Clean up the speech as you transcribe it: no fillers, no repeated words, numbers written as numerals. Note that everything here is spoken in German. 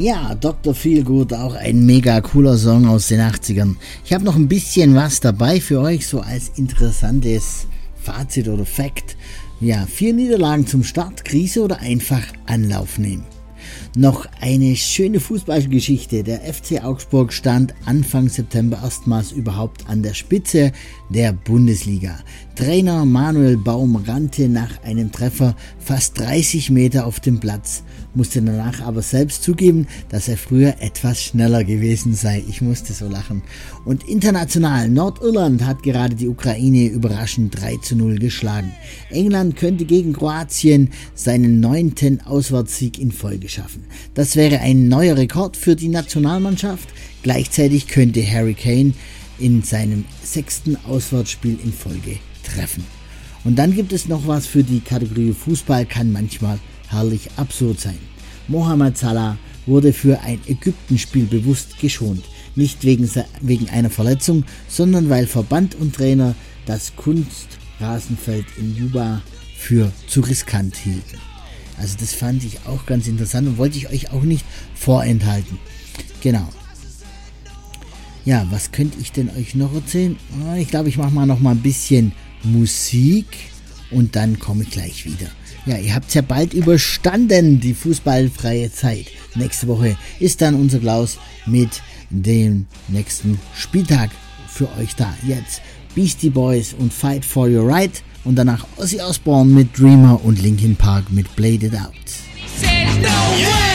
Ja, Dr. Feelgood, auch ein mega cooler Song aus den 80ern. Ich habe noch ein bisschen was dabei für euch, so als interessantes Fazit oder Fact. Ja, 4 Niederlagen zum Start, Krise oder einfach Anlauf nehmen. Noch eine schöne Fußballgeschichte. Der FC Augsburg stand Anfang September erstmals überhaupt an der Spitze der Bundesliga. Trainer Manuel Baum rannte nach einem Treffer fast 30 Meter auf dem Platz, musste danach aber selbst zugeben, dass er früher etwas schneller gewesen sei. Ich musste so lachen. Und international, Nordirland hat gerade die Ukraine überraschend 3:0 geschlagen. England könnte gegen Kroatien seinen 9. Auswärtssieg in Folge schaffen. Das wäre ein neuer Rekord für die Nationalmannschaft. Gleichzeitig könnte Harry Kane in seinem 6. Auswärtsspiel in Folge treffen. Und dann gibt es noch was für die Kategorie Fußball kann manchmal herrlich absurd sein. Mohamed Salah wurde für ein Ägyptenspiel bewusst geschont. Nicht wegen einer Verletzung, sondern weil Verband und Trainer das Kunstrasenfeld in Juba für zu riskant hielten. Also das fand ich auch ganz interessant und wollte ich euch auch nicht vorenthalten. Genau. Ja, was könnte ich denn euch noch erzählen? Ich glaube, ich mache mal noch mal ein bisschen Musik und dann komme ich gleich wieder. Ja, ihr habt es ja bald überstanden, die fußballfreie Zeit. Nächste Woche ist dann unser Klaus mit dem nächsten Spieltag für euch da. Jetzt Beastie Boys und Fight for Your Right und danach Ozzy Osbourne mit Dreamer und Linkin Park mit Blade It Out. Yeah!